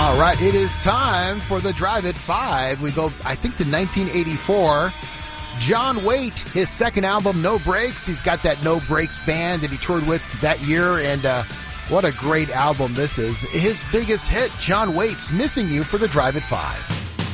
All right, it is time for the Drive at 5. We go, I think, to 1984. John Waite, his second album, No Brakes. He's got that No Brakes band that he toured with that year, and what a great album this is. His biggest hit, John Waite's Missing You, for the Drive at 5.